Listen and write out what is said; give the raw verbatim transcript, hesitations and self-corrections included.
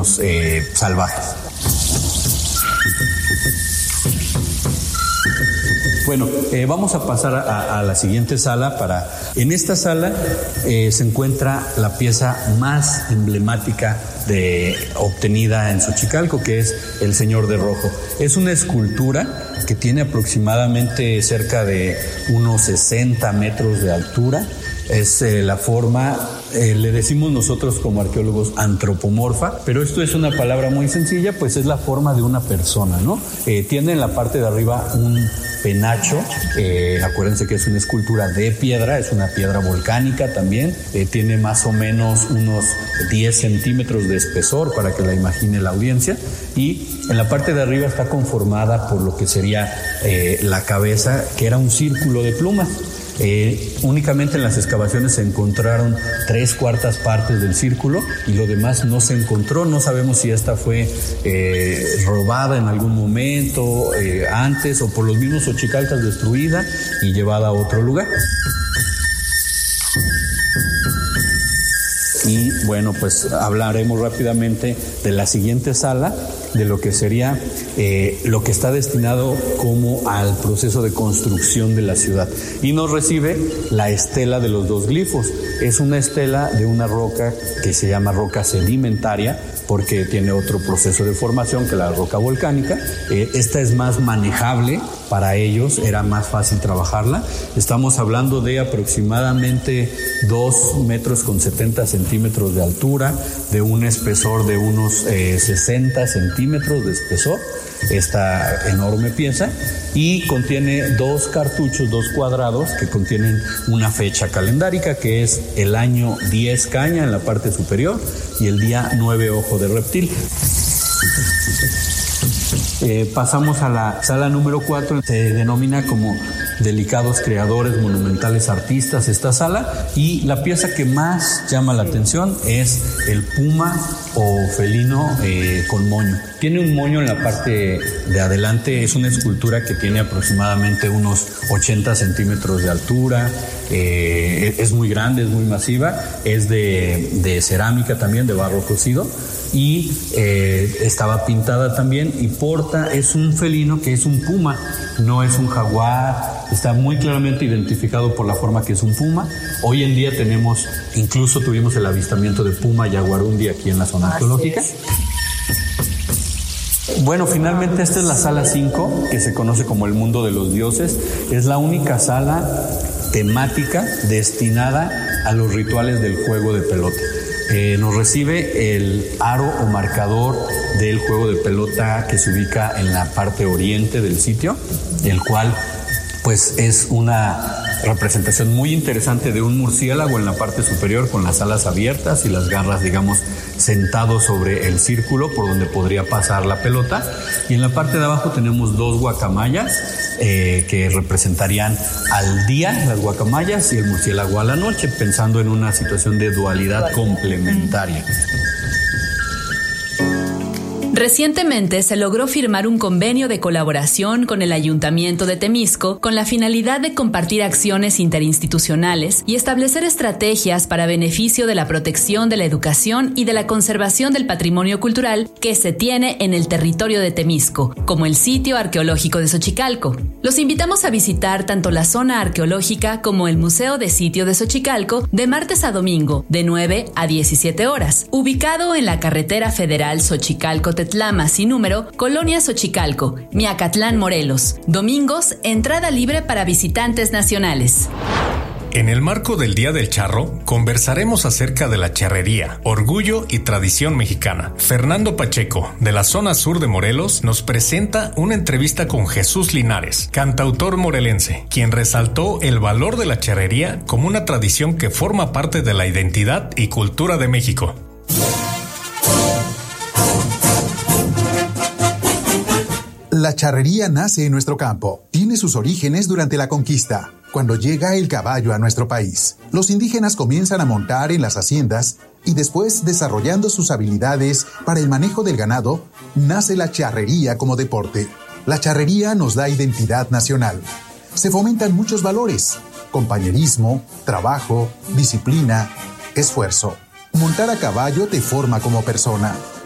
felinos eh, salvajes. Bueno, eh, vamos a pasar a, a la siguiente sala. Para en esta sala eh, se encuentra la pieza más emblemática de, obtenida en Xochicalco, que es el Señor de Rojo. Es una escultura que tiene aproximadamente cerca de unos sesenta metros de altura. Es eh, la forma, eh, le decimos nosotros como arqueólogos antropomorfa, pero esto es una palabra muy sencilla, pues es la forma de una persona, ¿no? Eh, tiene en la parte de arriba un penacho, eh, acuérdense que es una escultura de piedra, es una piedra volcánica también, eh, tiene más o menos unos diez centímetros de espesor para que la imagine la audiencia, y en la parte de arriba está conformada por lo que sería eh, la cabeza, que era un círculo de plumas. Eh, únicamente en las excavaciones se encontraron tres cuartas partes del círculo y lo demás no se encontró. No sabemos si esta fue eh, robada en algún momento eh, antes o por los mismos xochicalcas destruida y llevada a otro lugar. Y bueno, pues hablaremos rápidamente de la siguiente sala, de lo que sería eh, lo que está destinado como al proceso de construcción de la ciudad. Y nos recibe la estela de los dos glifos. Es una estela de una roca que se llama roca sedimentaria, porque tiene otro proceso de formación que la roca volcánica. Eh, esta es más manejable para ellos, era más fácil trabajarla. Estamos hablando de aproximadamente dos metros con setenta centímetros de altura, de un espesor de unos eh, sesenta centímetros de espesor, esta enorme pieza, y contiene dos cartuchos, dos cuadrados que contienen una fecha calendárica, que es el año diez caña en la parte superior y el día nueve ojo de reptil. Eh, pasamos a la sala número cuatro, se denomina como Delicados Creadores Monumentales Artistas esta sala, y la pieza que más llama la atención es el puma o felino eh, con moño. Tiene un moño en la parte de adelante, es una escultura que tiene aproximadamente unos ochenta centímetros de altura, eh, es muy grande, es muy masiva, es de, de cerámica también, de barro cocido, y eh, estaba pintada también, y porta, es un felino que es un puma, no es un jaguar, está muy claramente identificado por la forma que es un puma. Hoy en día tenemos, incluso tuvimos el avistamiento de puma yaguarundi aquí en la zona arqueológica. Bueno, finalmente esta es la sala cinco, que se conoce como el mundo de los dioses. Es la única sala temática destinada a los rituales del juego de pelota. Eh, nos recibe el aro o marcador del juego de pelota que se ubica en la parte oriente del sitio, el cual pues es una representación muy interesante de un murciélago en la parte superior con las alas abiertas y las garras, digamos, sentado sobre el círculo por donde podría pasar la pelota. Y en la parte de abajo tenemos dos guacamayas eh, que representarían al día las guacamayas y el murciélago a la noche, pensando en una situación de dualidad complementaria. Recientemente se logró firmar un convenio de colaboración con el Ayuntamiento de Temisco con la finalidad de compartir acciones interinstitucionales y establecer estrategias para beneficio de la protección de la educación y de la conservación del patrimonio cultural que se tiene en el territorio de Temisco, como el sitio arqueológico de Xochicalco. Los invitamos a visitar tanto la zona arqueológica como el Museo de Sitio de Xochicalco de martes a domingo, de nueve a diecisiete horas, ubicado en la carretera federal Xochicalco-Tetlama sin número, Colonia Xochicalco, Miacatlán, Morelos. Domingos, entrada libre para visitantes nacionales. En el marco del Día del Charro, conversaremos acerca de la charrería, orgullo y tradición mexicana. Fernando Pacheco, de la zona sur de Morelos, nos presenta una entrevista con Jesús Linares, cantautor morelense, quien resaltó el valor de la charrería como una tradición que forma parte de la identidad y cultura de México. La charrería nace en nuestro campo. Tiene sus orígenes durante la conquista, cuando llega el caballo a nuestro país. Los indígenas comienzan a montar en las haciendas y después, desarrollando sus habilidades para el manejo del ganado, nace la charrería como deporte. La charrería nos da identidad nacional. Se fomentan muchos valores: compañerismo, trabajo, disciplina, esfuerzo. Montar a caballo te forma como persona.